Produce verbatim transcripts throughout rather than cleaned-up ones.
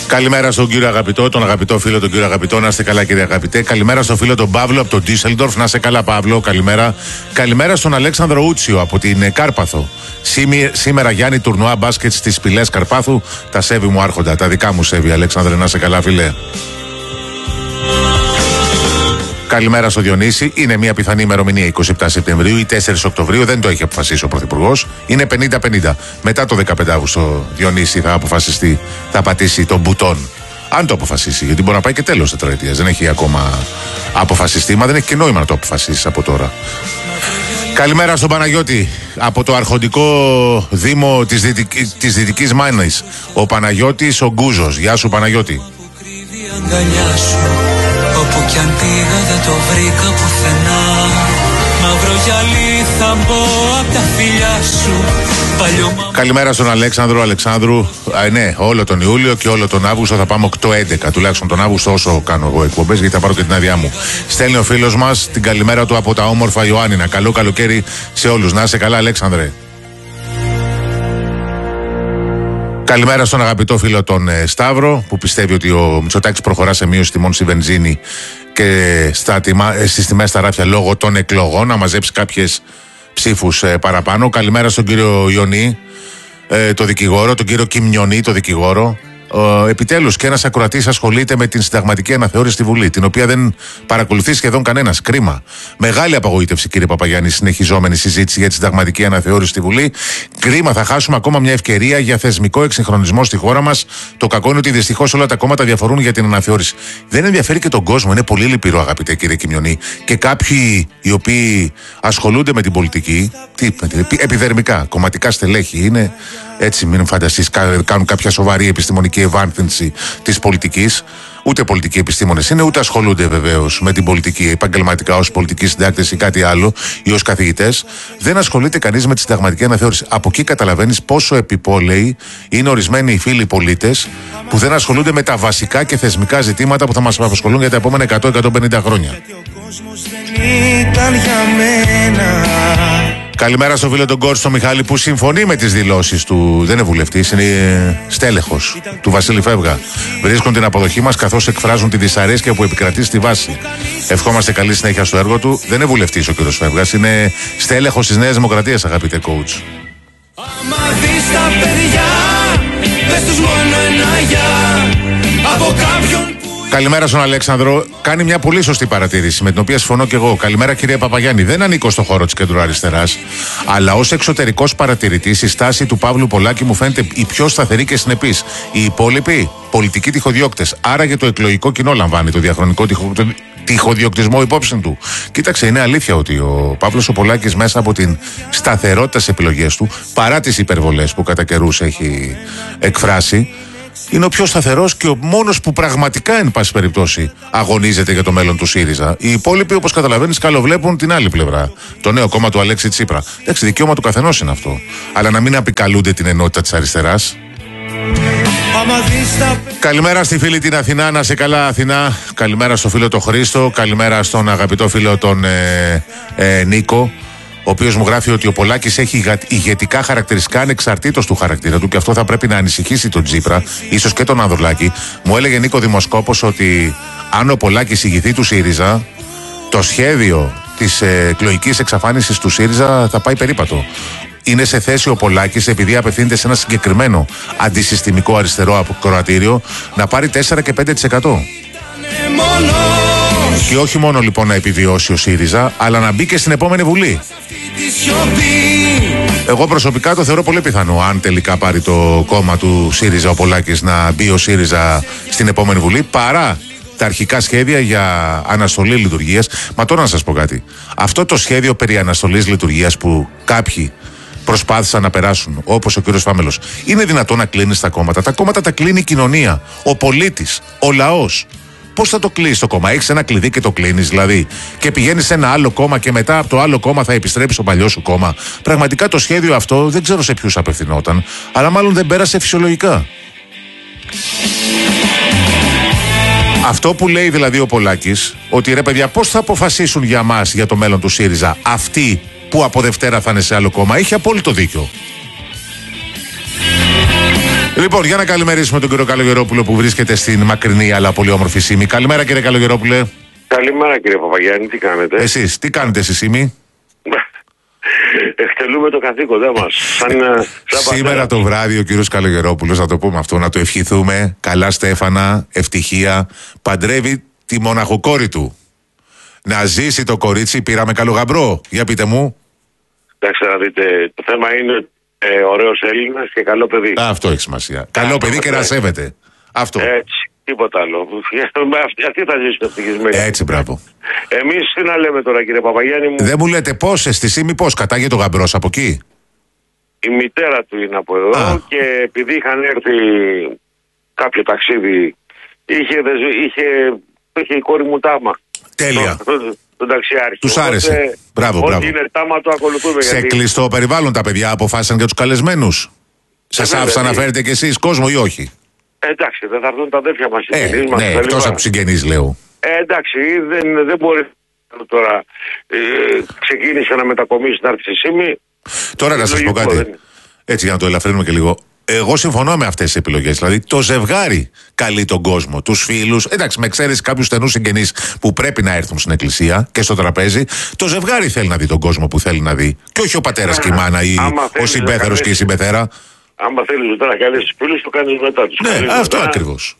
Καλημέρα στον κύριο Αγαπητό, τον αγαπητό φίλο τον κύριο Αγαπητό, να είστε καλά κύριε Αγαπητέ. Καλημέρα στον φίλο τον Παύλο από τον Ντίσσελντορφ, να είστε καλά Παύλο, καλημέρα. Καλημέρα στον Αλέξανδρο Ούτσιο από την Κάρπαθο. Σήμερα Γιάννη τουρνουά μπάσκετ στις Σπηλές Καρπάθου. Τα σέβη μου άρχοντα, τα δικά μου σέβη Αλέξανδρε, να είστε καλά φίλε. Καλημέρα στο Διονύση. Είναι μια πιθανή ημερομηνία εικοστή εβδόμη Σεπτεμβρίου ή τέσσερις Οκτωβρίου. Δεν το έχει αποφασίσει ο Πρωθυπουργός. Είναι πενήντα πενήντα. Μετά το δεκαπέντε Αυγούστου Διονύση θα αποφασιστεί, θα πατήσει τον μπουτόν. Αν το αποφασίσει, γιατί μπορεί να πάει και τέλος τετραετίας. Δεν έχει ακόμα αποφασιστεί, μα δεν έχει και νόημα να το αποφασίσει από τώρα. Καλημέρα στον Παναγιώτη από το αρχοντικό Δήμο της, Δυτικής, της Δυτικής Μάνης. Ο Παναγιώτης ο Γκούζος. Γεια σου Παναγιώτη. Όπου κι αν πήγα δεν το βρήκα πουθενά. Μαύρο γυαλί θα μπω απ' τα φιλιά σου. Παλιό... Καλημέρα στον Αλέξανδρο Αλεξάνδρου. Α, ναι, όλο τον Ιούλιο και όλο τον Αύγουστο θα πάμε οκτώ έντεκα. Τουλάχιστον τον Αύγουστο όσο κάνω εγώ εκπομπές, γιατί θα πάρω και την άδειά μου. Στέλνει ο φίλος μας την καλημέρα του από τα όμορφα Ιωάννινα. Καλό καλοκαίρι σε όλους. Να είσαι καλά Αλέξανδρε. Καλημέρα στον αγαπητό φίλο τον ε, Σταύρο, που πιστεύει ότι ο Μητσοτάκης προχωρά σε μείωση τιμών στη βενζίνη και στα τιμα, ε, στις τιμές στα ράφια λόγω των εκλογών, να μαζέψει κάποιες ψήφους ε, παραπάνω. Καλημέρα στον κύριο Ιωνί, ε, το δικηγόρο, τον κύριο Κιμιονί, το δικηγόρο. Ε, επιτέλους και ένας ακροατής ασχολείται με την συνταγματική αναθεώρηση στη Βουλή, την οποία δεν παρακολουθεί σχεδόν κανένας. Κρίμα. Μεγάλη απογοήτευση, κύριε Παπαγιάννη, συνεχιζόμενη συζήτηση για τη συνταγματική αναθεώρηση στη Βουλή. Κρίμα, θα χάσουμε ακόμα μια ευκαιρία για θεσμικό εξυγχρονισμό στη χώρα μας. Το κακό είναι ότι δυστυχώς όλα τα κόμματα διαφορούν για την αναθεώρηση. Δεν ενδιαφέρει και τον κόσμο, είναι πολύ λυπηρό, αγαπητέ κύριε Κιμιονί. Και κάποιοι οι οποίοι ασχολούνται με την πολιτική, τι, επιδερμικά, κομματικά στελέχη είναι. Έτσι, μην φανταστείς, κάνουν κάποια σοβαρή επιστημονική ευάνθυνση της πολιτικής. Ούτε πολιτικοί επιστήμονες είναι, ούτε ασχολούνται βεβαίως με την πολιτική επαγγελματικά ως πολιτικοί συντάκτες ή κάτι άλλο ή ως καθηγητές. Δεν ασχολείται κανείς με τη συνταγματική αναθεώρηση. Από εκεί καταλαβαίνεις πόσο επιπόλαιοι είναι ορισμένοι οι φίλοι πολίτες που δεν ασχολούνται με τα βασικά και θεσμικά ζητήματα που θα μας απασχολούν για τα επόμενα εκατό με εκατόν πενήντα χρόνια. Καλημέρα στο φίλο τον Κόρτ, τον Μιχάλη, που συμφωνεί με τις δηλώσεις του. Δεν είναι βουλευτής, είναι στέλεχος του Βασίλη Φεύγα. Βρίσκουν την αποδοχή μας καθώς εκφράζουν τη δυσαρέσκεια που επικρατεί στη βάση. Ευχόμαστε καλή συνέχεια στο έργο του. Δεν είναι βουλευτής ο κύριος Φεύγας, είναι στέλεχος της Νέας Δημοκρατίας, αγαπητέ coach. Άμα δεις τα παιδιά, πες τους μόνο ένα γεια από κάποιον. Καλημέρα στον Αλέξανδρο. Κάνει μια πολύ σωστή παρατήρηση με την οποία συμφωνώ και εγώ. Καλημέρα κύριε Παπαγιάννη. Δεν ανήκω στο χώρο της κεντροαριστεράς, αλλά ως εξωτερικός παρατηρητής η στάση του Παύλου Πολάκη μου φαίνεται η πιο σταθερή και συνεπής. Οι υπόλοιποι πολιτικοί τυχοδιώκτες. Άρα και το εκλογικό κοινό λαμβάνει το διαχρονικό τυχο... τυχοδιοκτισμό υπόψη του. Κοίταξε, είναι αλήθεια ότι ο Παύλος ο Πολάκης μέσα από την σταθερότητα στις επιλογές του, παρά τις υπερβολές που κατά καιρούς έχει εκφράσει, είναι ο πιο σταθερός και ο μόνος που πραγματικά, εν πάση περιπτώσει, αγωνίζεται για το μέλλον του ΣΥΡΙΖΑ. Οι υπόλοιποι, όπως καταλαβαίνεις, καλοβλέπουν την άλλη πλευρά. Το νέο κόμμα του Αλέξη Τσίπρα. Εντάξει, δικαίωμα του καθενός είναι αυτό. Αλλά να μην απικαλούνται την ενότητα της αριστεράς. Καλημέρα στη φίλη την Αθηνά, να σε καλά Αθηνά. Καλημέρα στο φίλο τον Χρήστο. Καλημέρα στον αγαπητό φίλο τον ε, ε, Νίκο, ο οποίος μου γράφει ότι ο Πολάκης έχει ηγετικά χαρακτηριστικά ανεξαρτήτως του χαρακτήρα του και αυτό θα πρέπει να ανησυχήσει τον Τσίπρα, ίσως και τον Ανδρουλάκη. Μου έλεγε Νίκο δημοσκόπος ότι αν ο Πολάκης ηγηθεί του ΣΥΡΙΖΑ, το σχέδιο της εκλογικής εξαφάνισης του ΣΥΡΙΖΑ θα πάει περίπατο. Είναι σε θέση ο Πολάκης, επειδή απευθύνεται σε ένα συγκεκριμένο αντισυστημικό αριστερό ακροατήριο, να πάρει τέσσερα και πέντε τοις εκατό. Και όχι μόνο λοιπόν να επιβιώσει ο ΣΥΡΙΖΑ, αλλά να μπει και στην επόμενη Βουλή. Εγώ προσωπικά το θεωρώ πολύ πιθανό, αν τελικά πάρει το κόμμα του ΣΥΡΙΖΑ ο Πολάκης, να μπει ο ΣΥΡΙΖΑ στην επόμενη Βουλή, παρά τα αρχικά σχέδια για αναστολή λειτουργίας. Μα τώρα να σας πω κάτι. Αυτό το σχέδιο περί αναστολής λειτουργίας που κάποιοι προσπάθησαν να περάσουν, όπως ο κύριος Φάμελος, είναι δυνατόν να κλείνει τα κόμματα? Τα κόμματα τα κλείνει η κοινωνία, ο πολίτης, ο λαός. Πώς θα το κλείσει το κόμμα? Έχεις ένα κλειδί και το κλείνεις δηλαδή, και πηγαίνεις σε ένα άλλο κόμμα και μετά από το άλλο κόμμα θα επιστρέψει στο παλιό σου κόμμα? Πραγματικά το σχέδιο αυτό δεν ξέρω σε ποιους απευθυνόταν, αλλά μάλλον δεν πέρασε φυσιολογικά. Αυτό που λέει δηλαδή ο Πολάκης, ότι ρε παιδιά, πώς θα αποφασίσουν για μας, για το μέλλον του ΣΥΡΙΖΑ, αυτοί που από Δευτέρα θα είναι σε άλλο κόμμα, έχει απόλυτο δίκιο. Λοιπόν, για να καλημερίσουμε τον κύριο Καλογερόπουλο που βρίσκεται στην μακρινή αλλά πολύ όμορφη Σύμη. Καλημέρα, κύριε Καλογερόπουλε. Καλημέρα, κύριε Παπαγιάννη, τι κάνετε? Εσείς, τι κάνετε στη Σύμη? Εκτελούμε το καθήκοντά μας. Σαν, σαν Σήμερα το βράδυ ο κύριος Καλογερόπουλος, να το πούμε αυτό, να το ευχηθούμε. Καλά Στέφανα, ευτυχία. Παντρεύει τη μοναχοκόρη του. Να ζήσει το κορίτσι, πήραμε καλό γαμπρό. Για πείτε μου. Εντάξει, να δείτε, το θέμα είναι ε, ωραίος Έλληνας και καλό παιδί. Α, αυτό έχει σημασία. Καλό παιδί και να σέβεται. Αυτό. Έτσι, τίποτα άλλο. Αυτοί θα ζήσουν ευτυχισμένοι. Έτσι, μπράβο. Εμείς τι να λέμε τώρα, κύριε Παπαγιάννη μου? Δεν μου λέτε πόσες στη Σύμη, πώς κατάγεται ο γαμπρός από εκεί? Η μητέρα του είναι από εδώ. Α. Και επειδή είχαν έρθει κάποιο ταξίδι, είχε, είχε, είχε η κόρη μου τάμα. Τέλεια. Το, το, τον ταξιάρχη. Τους άρεσε. Οπότε, μπράβο, μπράβο. Ό,τι είναι τάμα το ακολουθούμε. Σε γιατί... κλειστό περιβάλλον τα παιδιά αποφάσισαν για τους καλεσμένους. Σας άφησαν να φέρετε κι εσείς κόσμο ή όχι? Ε, εντάξει, δεν θα έρθουν τα αδέρφια μας. Ε, μας, ναι, εκτός από συγγενείς λέω. Ε, εντάξει, δεν, δεν μπορεί τώρα. Ε, ξεκίνησε να μετακομίσει να έρθει στη Σύμη. Τώρα να σας πω κάτι. Δεν... Έτσι για να το ελαφρύνουμε και λίγο. Εγώ συμφωνώ με αυτές τις επιλογές. Δηλαδή το ζευγάρι καλεί τον κόσμο, τους φίλους. Εντάξει, με εξαίρεση κάποιους στενούς συγγενείς που πρέπει να έρθουν στην εκκλησία και στο τραπέζι. Το ζευγάρι θέλει να δει τον κόσμο που θέλει να δει. Και όχι ο πατέρας και η μάνα ή ο συμπέθερος και η συμπεθέρα. Άμα θέλεις τώρα να καλείς τους φίλους, το κάνεις μετά τους. Ναι, αυτό ακριβώς.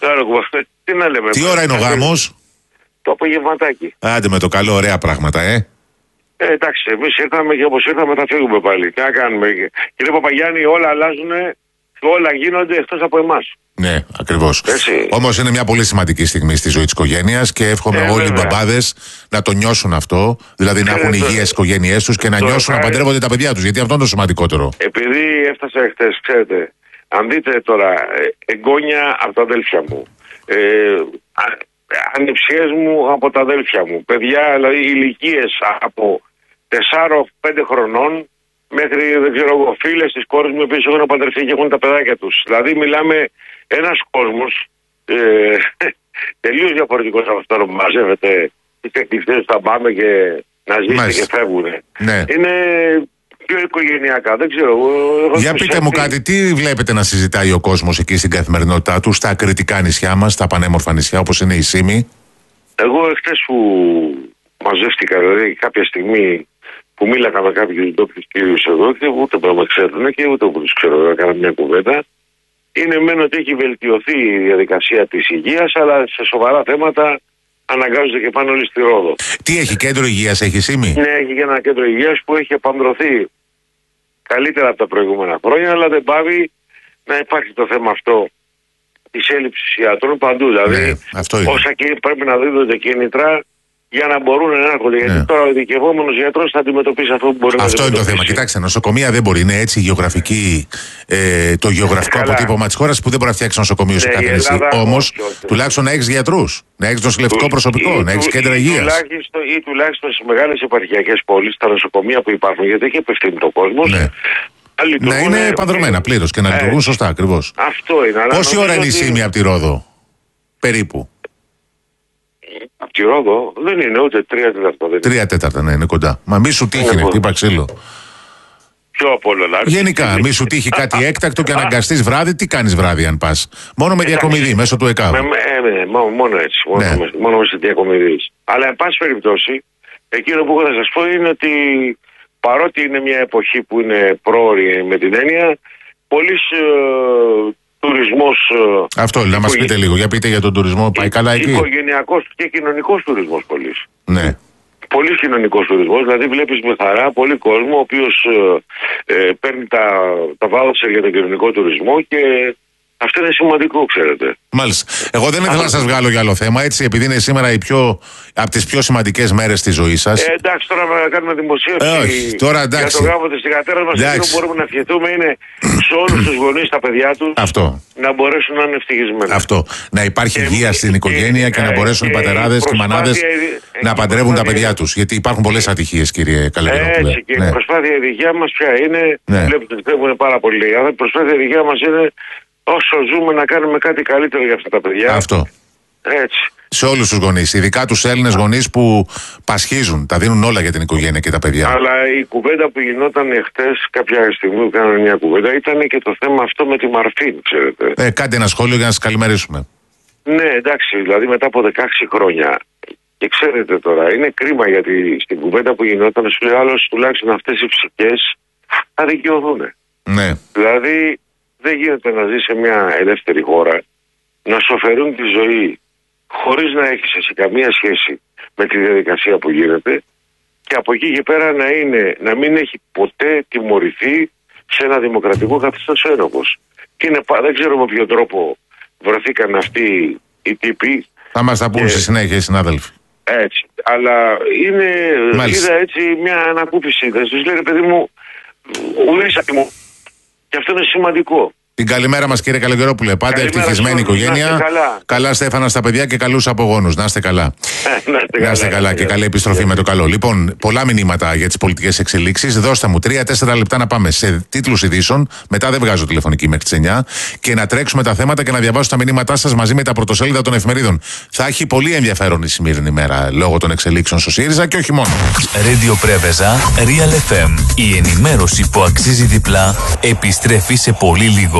Τι να λέμε. Τι ώρα είναι ο γάμος? Το απογευματάκι. Άντε με το καλό, ωραία πράγματα, ε. Ε, εντάξει, εμείς ήρθαμε και όπως ήρθαμε θα φύγουμε πάλι. Τι να κάνουμε. Κύριε Παπαγιάννη, όλα αλλάζουν και όλα γίνονται εκτός από εμάς. Ναι, ακριβώς. Όμως είναι μια πολύ σημαντική στιγμή στη ζωή της οικογένειας και εύχομαι ε, όλοι οι μπαμπάδες να το νιώσουν αυτό. Δηλαδή να έχουν υγεία στις οικογένειές τους και να νιώσουν να παντρεύονται τα παιδιά τους. Γιατί αυτό είναι το σημαντικότερο. Επειδή έφτασα χτες, ξέρετε, αν δείτε τώρα εγγόνια από τα αδέλφια μου, ε, ανιψιές μου από τα αδέλφια μου, παιδιά δηλαδή ηλικίες από τεσσάρων πέντε χρονών μέχρι δεν ξέρω εγώ φίλες της κόρης μου που έχουν παντρευτεί και έχουν τα παιδάκια τους. Δηλαδή μιλάμε ένας κόσμος ε, τελείως διαφορετικός από αυτό που μαζεύεται τις εκκλησίες θα πάμε και να ζήσετε και φεύγουν. Ναι. Είναι πιο οικογενειακά, δεν ξέρω. Για πείτε μου κάτι, τι βλέπετε να συζητάει ο κόσμος εκεί στην καθημερινότητά του, στα κρητικά νησιά μας, στα πανέμορφα νησιά όπως είναι η Σύμη? Εγώ εχθές που μαζεύτηκα, δηλαδή κάποια στιγμή που μίλαγα με κάποιους ντόπιους κύριους εδώ και ούτε που με ξέρουν και ούτε που τους ξέρω, έκανα μια κουβέντα. Είναι μεν ότι έχει βελτιωθεί η διαδικασία της υγείας, αλλά σε σοβαρά θέματα αναγκάζονται και πάνε όλοι στη Ρόδο. Τι έχει, κέντρο υγείας έχει Σύμη? Ναι, έχει και ένα κέντρο υγείας που έχει επανδρωθεί καλύτερα από τα προηγούμενα χρόνια, αλλά δεν πάβει να υπάρχει το θέμα αυτό της έλλειψης ιατρών παντού. Δηλαδή, ναι, όσα και πρέπει να δίδονται κίνητρα για να μπορούν να έρχονται. Ναι. Γιατί τώρα ο ειδικευόμενος γιατρός θα αντιμετωπίσει αυτό που μπορεί αυτό να αυτό είναι το θέμα. Κοιτάξτε, νοσοκομεία δεν μπορεί. Είναι έτσι γεωγραφική, ε, το γεωγραφικό Καλά. αποτύπωμα της χώρας που δεν μπορεί να φτιάξει νοσοκομείο ναι, σε κάθε νησί. Όμως, τουλάχιστον να έχεις γιατρούς, να έχεις νοσηλευτικό προσωπικό, ή, να έχεις κέντρα υγείας. Τουλάχιστον, ή τουλάχιστον στις μεγάλες επαρχιακές πόλεις, τα νοσοκομεία που υπάρχουν, γιατί έχει επευθύνει το κόσμο. Ναι. Να είναι παντρωμένα πλήρως και να λειτουργούν σωστά ακριβώς. Αυτό είναι. Πόση ώρα είναι η Σύμη από τη Ρόδο, περίπου? Από τη Ρόδο δεν είναι ούτε τρία τέταρτα. Τρία τέταρτα, ναι, είναι κοντά. Μα μη σου τύχει, ναι, χτύπα ξύλο. Πιο απ' όλα. Γενικά, μη σου τύχει κάτι έκτακτο και αναγκαστείς βράδυ, τι κάνεις βράδυ αν πας? Μόνο με διακομιδή, μέσω του ΕΚΑΒ. Μόνο έτσι. Μόνο με διακομιδή. Αλλά εν πάση περιπτώσει, εκείνο που έχω να σας πω είναι ότι παρότι είναι μια εποχή που είναι πρόωρη με την έννοια, πολλοί τουρισμός. Αυτό να μας πείτε λίγο, για πείτε για τον τουρισμό, πάει καλά εκεί? Οικογενειακός και κοινωνικός τουρισμός πολλής. Ναι. Πολύ κοινωνικός τουρισμός, δηλαδή βλέπεις με χαρά πολύ κόσμο ο οποίος ε, ε, παίρνει τα, τα βάουτσερ για τον κοινωνικό τουρισμό και αυτό είναι σημαντικό, ξέρετε. Μάλιστα. Εγώ δεν ήθελα να σας βγάλω για άλλο θέμα, έτσι, επειδή είναι σήμερα η πιο, από τις πιο σημαντικές μέρες της ζωής σας. Ε, εντάξει, τώρα να κάνουμε δημοσίευση. Ε, όχι, τώρα εντάξει. Για το γάμο της θυγατέρας μας, αυτό που μπορούμε να ευχηθούμε είναι σε όλους τους γονείς, τα παιδιά τους, αυτό. Να μπορέσουν να είναι ευτυχισμένοι. Αυτό. Να υπάρχει και υγεία στην οικογένεια και, και να μπορέσουν και οι πατεράδες και οι μανάδες να παντρεύουν τα παιδιά τους. Γιατί υπάρχουν πολλές ατυχίες, κύριε Καλογερόπουλε. Έτσι, και ναι. Η προσπάθεια η δικιά μας πια είναι. Ναι. Βλέπετε ότι φεύγουν πάρα πολύ. Η προσπάθεια η δικιά μας είναι όσο ζούμε να κάνουμε κάτι καλύτερο για αυτά τα παιδιά. Αυτό. Έτσι. Σε όλους τους γονείς, ειδικά τους Έλληνες γονείς που πασχίζουν, τα δίνουν όλα για την οικογένεια και τα παιδιά. Αλλά η κουβέντα που γινόταν εχθές, κάποια στιγμή που κάνανε μια κουβέντα, ήταν και το θέμα αυτό με τη Μαρφίν, ξέρετε. Ε, κάντε ένα σχόλιο για να σας καλημερίσουμε. Ναι, εντάξει, δηλαδή μετά από δεκαέξι χρόνια. Και ξέρετε τώρα, είναι κρίμα γιατί στην κουβέντα που γινόταν, σου λέει άλλος, τουλάχιστον αυτές οι ψυχές θα δικαιωθούν. Ναι. Δηλαδή, δεν γίνεται να ζει σε μια ελεύθερη χώρα, να σου αφαιρούν τη ζωή χωρίς να έχεις εσύ καμία σχέση με τη διαδικασία που γίνεται, και από εκεί και πέρα να, είναι, να μην έχει ποτέ τιμωρηθεί σε ένα δημοκρατικό καθεστώς ένοχος. Και είναι, δεν ξέρω με ποιο τρόπο βρεθήκαν αυτοί οι τύποι. Θα μας τα πούν και... στη συνέχεια οι συνάδελφοι. Έτσι. Αλλά είναι, Μάλιστα. είδα έτσι μια ανακούφιση. Δεν τους λέει, παιδί μου, ουρήσατε μου. Και αυτό είναι σημαντικό. Την καλημέρα μας, κύριε Καλογερόπουλε. Πάντα ευτυχισμένη οικογένεια. Καλά. Καλά Στέφανα στα παιδιά και καλούς απογόνους. Να είστε καλά. Ε, να είστε να είστε καλά, καλά και καλή επιστροφή yeah. με το καλό. Λοιπόν, πολλά μηνύματα για τις πολιτικές εξελίξεις. Δώστε μου τρία τέσσερα λεπτά να πάμε σε τίτλους ειδήσεων. Μετά δεν βγάζω τηλεφωνική μέχρι τις εννιά. Και να τρέξουμε τα θέματα και να διαβάσω τα μηνύματά σας μαζί με τα πρωτοσέλιδα των εφημερίδων. Θα έχει πολύ ενδιαφέρον η σημερινή μέρα λόγω των εξελίξεων στο ΣΥΡΙΖΑ και όχι μόνο. Radio Preveza, Real εφ εμ. Η ενημέρωση που αξίζει διπλά επιστρέφει σε πολύ λίγο.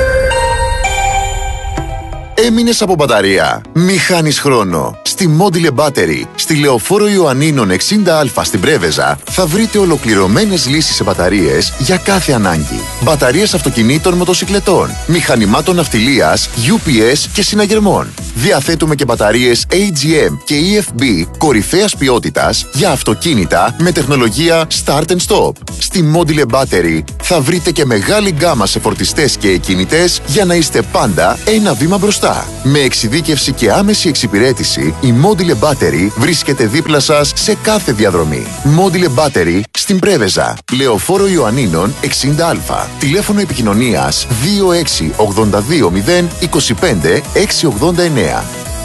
Έμεινες από μπαταρία? Μη χάνεις χρόνο. Στη Module Battery, στη Λεωφόρο Ιωαννίνων εξήντα α στην Πρέβεζα, θα βρείτε ολοκληρωμένες λύσεις σε μπαταρίες για κάθε ανάγκη. Μπαταρίες αυτοκινήτων, μοτοσικλετών, μηχανημάτων ναυτιλίας, γιου πι ες και συναγερμών. Διαθέτουμε και μπαταρίες έι τζι εμ και ι εφ μπι κορυφαίας ποιότητας για αυτοκίνητα με τεχνολογία Start and Stop. Στη Module Battery θα βρείτε και μεγάλη γκάμα σε φορτιστές και εκκίνητες για να είστε πάντα ένα βήμα μπροστά. Με εξειδίκευση και άμεση εξυπηρέτηση, η Module Battery βρίσκεται δίπλα σας σε κάθε διαδρομή. Module Battery στην Πρέβεζα, Λεωφόρο Ιωαννίνων εξήντα α. Τηλέφωνο επικοινωνίας δύο έξι ογδόντα δύο μηδέν είκοσι πέντε εξακόσια ογδόντα εννέα.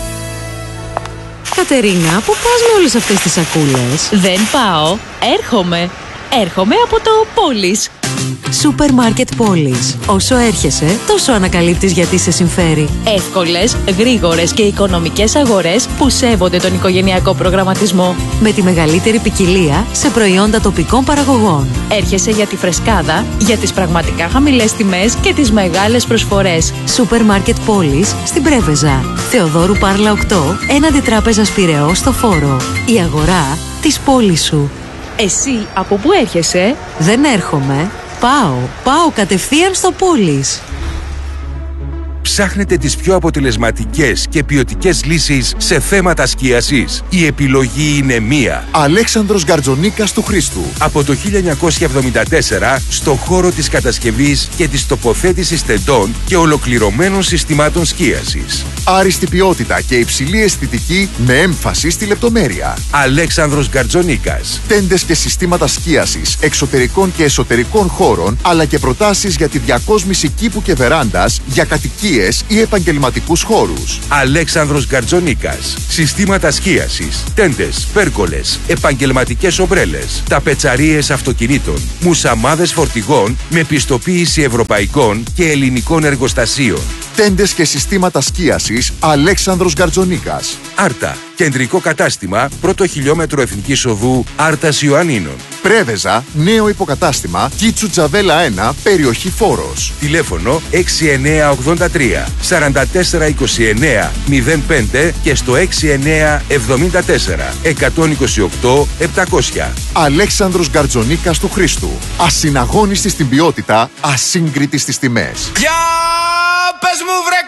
Κατερίνα, πού πας με όλες αυτές τις σακούλες? Δεν πάω, έρχομαι. Έρχομαι από το Πόλης. Σούπερ Μάρκετ Πόλης. Όσο έρχεσαι, τόσο ανακαλύπτεις γιατί σε συμφέρει. Εύκολες, γρήγορες και οικονομικές αγορές που σέβονται τον οικογενειακό προγραμματισμό. Με τη μεγαλύτερη ποικιλία σε προϊόντα τοπικών παραγωγών. Έρχεσαι για τη φρεσκάδα, για τις πραγματικά χαμηλές τιμές και τις μεγάλες προσφορές. Σούπερ Μάρκετ Πόλης στην Πρέβεζα. Θεοδόρου Πάρλα οκτώ, έναντι Τράπεζας Πειραιώς στο Φόρο. Η αγορά της πόλης σου. Εσύ από πού έρχεσαι? Δεν έρχομαι. Πάω. Πάω κατευθείαν στο Πόλης. Ψάχνετε τις πιο αποτελεσματικές και ποιοτικές λύσεις σε θέματα σκίασης? Η επιλογή είναι μία. Αλέξανδρος Γκαρτζονίκας του Χρήστου. Από το χίλια εννιακόσια εβδομήντα τέσσερα στο χώρο της κατασκευής και της τοποθέτησης τεντών και ολοκληρωμένων συστημάτων σκίασης. Άριστη ποιότητα και υψηλή αισθητική με έμφαση στη λεπτομέρεια. Αλέξανδρος Γκαρτζονίκας. Τέντες και συστήματα σκίασης εξωτερικών και εσωτερικών χώρων, αλλά και προτάσεις για τη διακόσμηση κήπου και βεράντας για κατοικίες ή επαγγελματικούς χώρους. Αλέξανδρος Γκαρτζονίκας. Συστήματα σκίασης, τέντες, πέρκολες, επαγγελματικές ομπρέλες, ταπετσαρίες αυτοκινήτων, μουσαμάδες φορτηγών με πιστοποίηση ευρωπαϊκών και ελληνικών εργοστασίων. Τέντες και συστήματα σκίασης Αλέξανδρος Γκαρτζονίκας. Άρτα. Κεντρικό κατάστημα, πρώτο χιλιόμετρο Εθνικής Οδού, Άρτας Ιωαννίνων. Πρέβεζα, νέο υποκατάστημα, Κίτσου Τζαβέλα ένα, περιοχή Φόρος. Τηλέφωνο έξι εννιά ογδόντα τρία σαράντα τέσσερα είκοσι εννιά μηδέν πέντε και στο έξι εννιά εβδομήντα τέσσερα εκατόν είκοσι οκτώ επτακόσια. Αλέξανδρος Γκαρτζονίκας του Χρήστου. Ασυναγώνιστη στην ποιότητα, ασύγκριτη στις τιμές. Για πες μου βρε